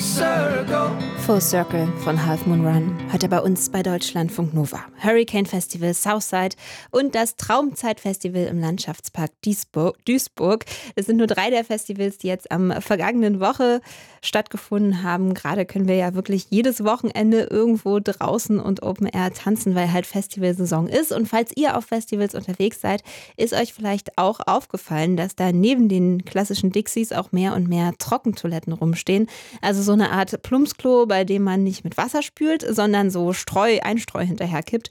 Full Circle von Half Moon Run, heute bei uns bei Deutschlandfunk Nova. Hurricane Festival Southside und das Traumzeit-Festival im Landschaftspark Duisburg. Es sind nur 3 der Festivals, die jetzt am vergangenen Woche stattgefunden haben. Gerade können wir ja wirklich jedes Wochenende irgendwo draußen und Open Air tanzen, weil halt Festivalsaison ist. Und falls ihr auf Festivals unterwegs seid, ist euch vielleicht auch aufgefallen, dass da neben den klassischen Dixies auch mehr und mehr Trockentoiletten rumstehen. Also so eine Art Plumpsklo, bei dem man nicht mit Wasser spült, sondern so Einstreu hinterher kippt.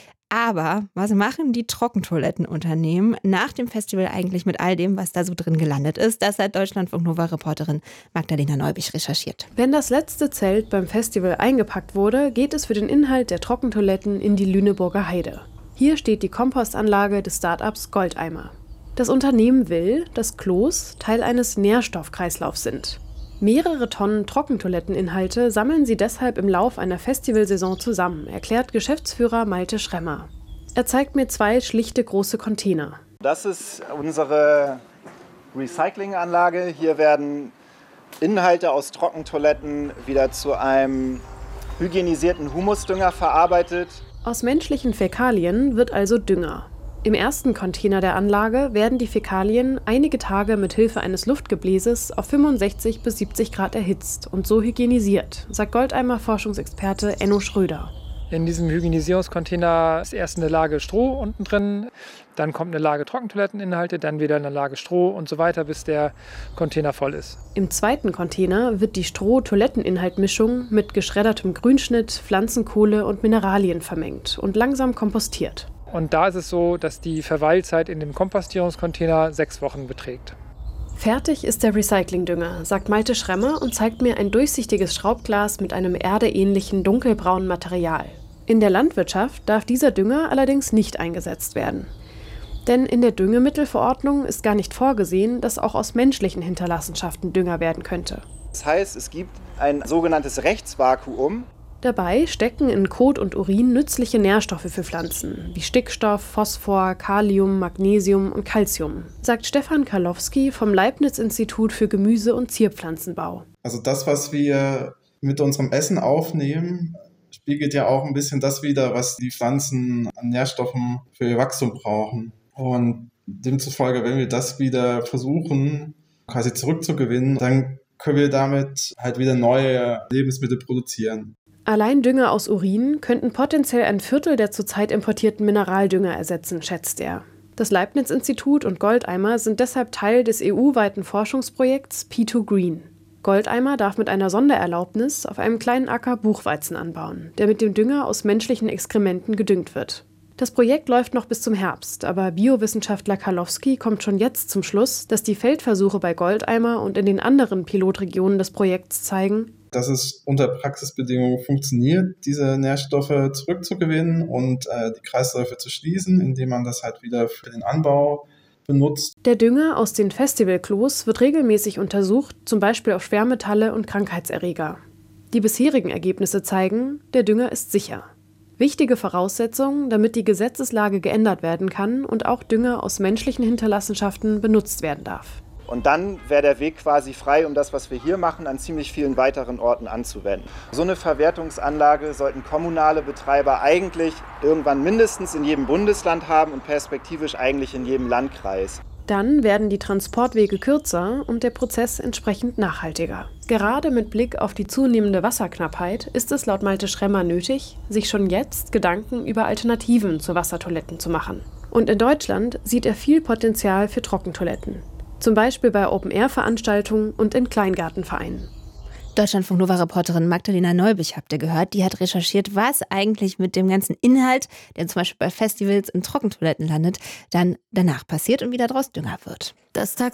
Aber was machen die Trockentoilettenunternehmen nach dem Festival eigentlich mit all dem, was da so drin gelandet ist? Das hat Deutschlandfunk-Nova-Reporterin Magdalena Neubich recherchiert. Wenn das letzte Zelt beim Festival eingepackt wurde, geht es für den Inhalt der Trockentoiletten in die Lüneburger Heide. Hier steht die Kompostanlage des Start-ups Goldeimer. Das Unternehmen will, dass Klos Teil eines Nährstoffkreislaufs sind. Mehrere Tonnen Trockentoiletteninhalte sammeln sie deshalb im Lauf einer Festivalsaison zusammen, erklärt Geschäftsführer Malte Schremmer. Er zeigt mir 2 schlichte große Container. Das ist unsere Recyclinganlage. Hier werden Inhalte aus Trockentoiletten wieder zu einem hygienisierten Humusdünger verarbeitet. Aus menschlichen Fäkalien wird also Dünger. Im ersten Container der Anlage werden die Fäkalien einige Tage mit Hilfe eines Luftgebläses auf 65 bis 70 Grad erhitzt und so hygienisiert, sagt Goldeimer-Forschungsexperte Enno Schröder. In diesem Hygienisierungscontainer ist erst eine Lage Stroh unten drin, dann kommt eine Lage Trockentoiletteninhalte, dann wieder eine Lage Stroh und so weiter, bis der Container voll ist. Im zweiten Container wird die Stroh-Toiletteninhaltmischung mit geschreddertem Grünschnitt, Pflanzenkohle und Mineralien vermengt und langsam kompostiert. Und da ist es so, dass die Verweilzeit in dem Kompostierungscontainer 6 Wochen beträgt. Fertig ist der Recyclingdünger, sagt Malte Schremmer und zeigt mir ein durchsichtiges Schraubglas mit einem erdeähnlichen dunkelbraunen Material. In der Landwirtschaft darf dieser Dünger allerdings nicht eingesetzt werden. Denn in der Düngemittelverordnung ist gar nicht vorgesehen, dass auch aus menschlichen Hinterlassenschaften Dünger werden könnte. Das heißt, es gibt ein sogenanntes Rechtsvakuum. Dabei stecken in Kot und Urin nützliche Nährstoffe für Pflanzen, wie Stickstoff, Phosphor, Kalium, Magnesium und Calcium, sagt Stefan Karlowski vom Leibniz-Institut für Gemüse- und Zierpflanzenbau. Also das, was wir mit unserem Essen aufnehmen, spiegelt ja auch ein bisschen das wider, was die Pflanzen an Nährstoffen für ihr Wachstum brauchen. Und demzufolge, wenn wir das wieder versuchen, quasi zurückzugewinnen, dann können wir damit halt wieder neue Lebensmittel produzieren. Allein Dünger aus Urin könnten potenziell ein Viertel der zurzeit importierten Mineraldünger ersetzen, schätzt er. Das Leibniz-Institut und Goldeimer sind deshalb Teil des EU-weiten Forschungsprojekts P2Green. Goldeimer darf mit einer Sondererlaubnis auf einem kleinen Acker Buchweizen anbauen, der mit dem Dünger aus menschlichen Exkrementen gedüngt wird. Das Projekt läuft noch bis zum Herbst, aber Biowissenschaftler Karlowski kommt schon jetzt zum Schluss, dass die Feldversuche bei Goldeimer und in den anderen Pilotregionen des Projekts zeigen, dass es unter Praxisbedingungen funktioniert, diese Nährstoffe zurückzugewinnen und die Kreisläufe zu schließen, indem man das halt wieder für den Anbau benutzt. Der Dünger aus den Festivalklos wird regelmäßig untersucht, zum Beispiel auf Schwermetalle und Krankheitserreger. Die bisherigen Ergebnisse zeigen, der Dünger ist sicher. Wichtige Voraussetzung, damit die Gesetzeslage geändert werden kann und auch Dünger aus menschlichen Hinterlassenschaften benutzt werden darf. Und dann wäre der Weg quasi frei, um das, was wir hier machen, an ziemlich vielen weiteren Orten anzuwenden. So eine Verwertungsanlage sollten kommunale Betreiber eigentlich irgendwann mindestens in jedem Bundesland haben und perspektivisch eigentlich in jedem Landkreis. Dann werden die Transportwege kürzer und der Prozess entsprechend nachhaltiger. Gerade mit Blick auf die zunehmende Wasserknappheit ist es laut Malte Schremmer nötig, sich schon jetzt Gedanken über Alternativen zu Wassertoiletten zu machen. Und in Deutschland sieht er viel Potenzial für Trockentoiletten. Zum Beispiel bei Open-Air-Veranstaltungen und in Kleingartenvereinen. Deutschlandfunk-Nova-Reporterin Magdalena Neubich habt ihr gehört. Die hat recherchiert, was eigentlich mit dem ganzen Inhalt, der zum Beispiel bei Festivals in Trockentoiletten landet, dann danach passiert und wie daraus Dünger wird. Das Tags